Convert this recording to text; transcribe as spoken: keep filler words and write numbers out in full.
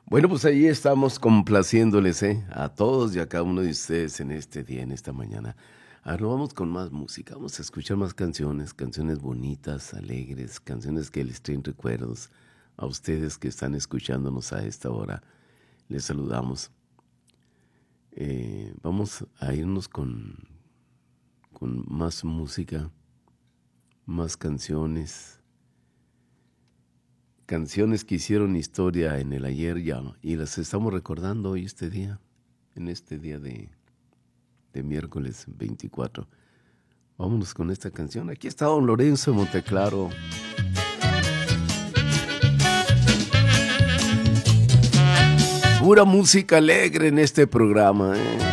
Bueno, pues ahí estamos complaciéndoles ¿eh? a todos y a cada uno de ustedes en este día, en esta mañana. Ahora vamos con más música, vamos a escuchar más canciones, canciones bonitas, alegres, canciones que les traen recuerdos a ustedes que están escuchándonos a esta hora. Les saludamos. Eh, vamos a irnos con, con más música, más canciones. Canciones que hicieron historia en el ayer ya y las estamos recordando hoy este día, en este día de, de miércoles veinticuatro. Vámonos con esta canción. Aquí está don Lorenzo de Monteclaro. Pura música alegre en este programa, ¿eh?